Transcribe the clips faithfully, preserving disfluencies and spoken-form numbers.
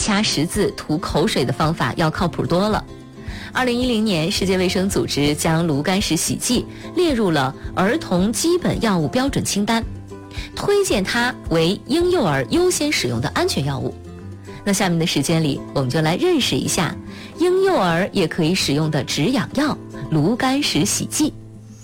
掐十字吐口水的方法要靠谱多了。二零一零年，世界卫生组织将炉甘石洗剂列入了儿童基本药物标准清单，推荐它为婴幼儿优先使用的安全药物。那下面的时间里，我们就来认识一下婴幼儿也可以使用的止痒药炉甘石洗剂。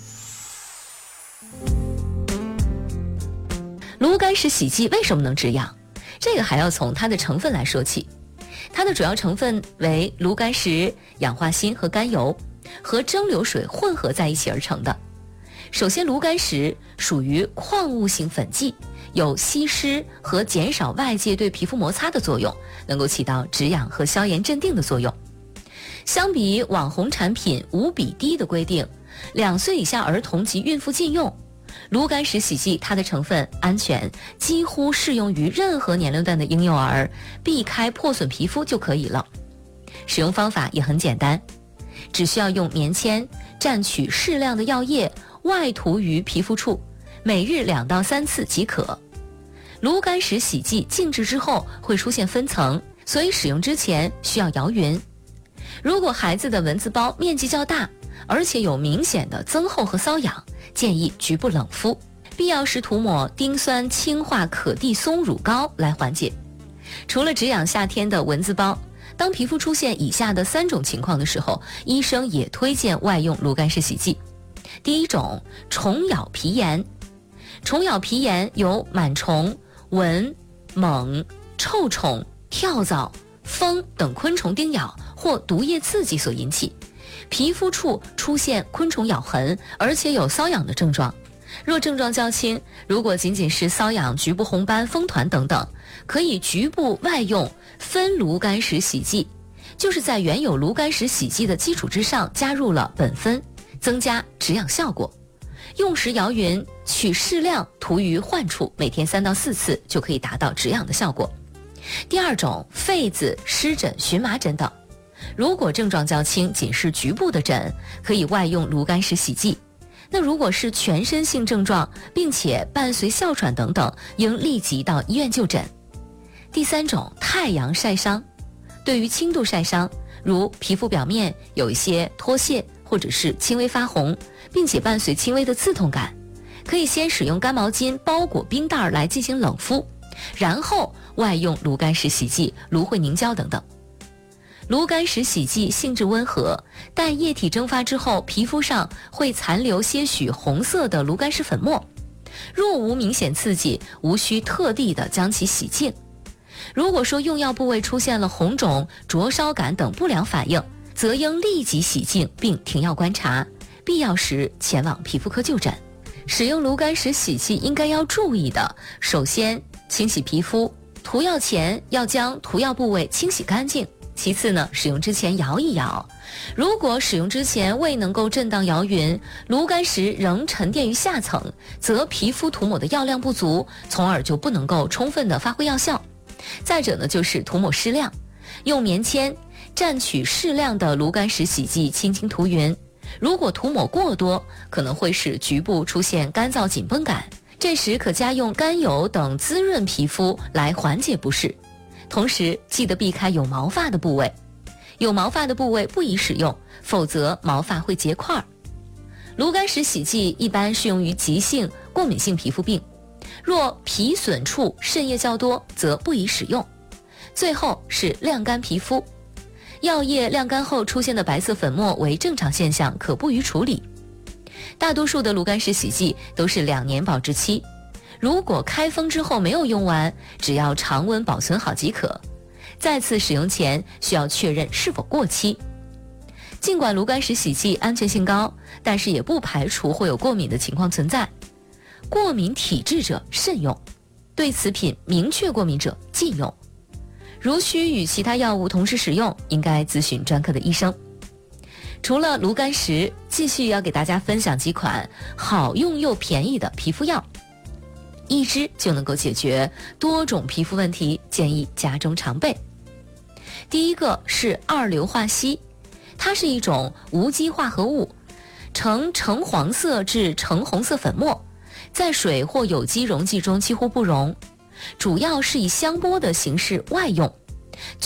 炉甘石洗剂为什么能止痒？这个还要从它的成分来说起。它的主要成分为炉甘石、氧化锌和甘油，和蒸馏水混合在一起而成的。首先，炉甘石属于矿物性粉剂，有吸湿和减少外界对皮肤摩擦的作用，能够起到止痒和消炎镇定的作用。相比网红产品五比一的规定，两岁以下儿童及孕妇禁用。炉甘石洗剂它的成分安全，几乎适用于任何年龄段的婴幼儿，避开破损皮肤就可以了。使用方法也很简单，只需要用棉签蘸取适量的药液，外涂于皮肤处，每日两到三次即可。炉甘石洗剂静置之后会出现分层，所以使用之前需要摇匀。如果孩子的蚊子包面积较大，而且有明显的增厚和瘙痒，建议局部冷敷，必要时涂抹丁酸氢化可地松乳膏来缓解。除了止痒夏天的蚊子包，当皮肤出现以下的三种情况的时候，医生也推荐外用炉甘石洗剂。第一种，虫咬皮炎。虫咬皮炎由螨虫、蚊、螨、臭虫、跳蚤、蜂等昆虫叮咬或毒液刺激所引起，皮肤处出现昆虫咬痕，而且有瘙痒的症状。若症状较轻，如果仅仅是瘙痒、局部红斑、风团等等，可以局部外用分炉甘石洗剂，就是在原有炉甘石洗剂的基础之上加入了苯酚，增加止痒效果。用时摇匀，取适量涂于患处，每天三到四次就可以达到止痒的效果。第二种，痱子、湿疹、荨麻疹等。如果症状较轻，仅是局部的疹，可以外用炉甘石洗剂。那如果是全身性症状，并且伴随哮喘等等，应立即到医院就诊。第三种，太阳晒伤。对于轻度晒伤，如皮肤表面有一些脱屑或者是轻微发红，并且伴随轻微的刺痛感，可以先使用干毛巾包裹冰袋来进行冷敷，然后外用炉甘石洗剂、芦荟凝胶等等。炉甘石洗剂性质温和，但液体蒸发之后，皮肤上会残留些许红色的炉甘石粉末。若无明显刺激，无需特地的将其洗净。如果说用药部位出现了红肿、灼烧感等不良反应，则应立即洗净并停药观察，必要时前往皮肤科就诊。使用炉甘石洗剂应该要注意的，首先清洗皮肤，涂药前要将涂药部位清洗干净。其次呢，使用之前摇一摇，如果使用之前未能够震荡摇匀，炉甘石仍沉淀于下层，则皮肤涂抹的药量不足，从而就不能够充分的发挥药效。再者呢，就是涂抹适量，用棉签蘸取适量的炉甘石洗剂轻轻涂匀，如果涂抹过多，可能会使局部出现干燥紧绷感，这时可加用甘油等滋润皮肤来缓解不适。同时记得避开有毛发的部位，有毛发的部位不宜使用，否则毛发会结块。炉甘石洗剂一般适用于急性过敏性皮肤病，若皮损处渗液较多，则不宜使用。最后是晾干皮肤，药液晾干后出现的白色粉末为正常现象，可不予处理。大多数的炉甘石洗剂都是两年保质期，如果开封之后没有用完，只要常温保存好即可。再次使用前需要确认是否过期。尽管炉甘石洗剂安全性高，但是也不排除会有过敏的情况存在。过敏体质者慎用，对此品明确过敏者禁用。如需与其他药物同时使用，应该咨询专科的医生。除了炉甘石，继续要给大家分享几款好用又便宜的皮肤药。一支就能够解决多种皮肤问题，建议家中常备。第一个是二硫化硒，它是一种无机化合物，呈橙黄色至橙红色粉末，在水或有机溶剂中几乎不溶，主要是以香波的形式外用。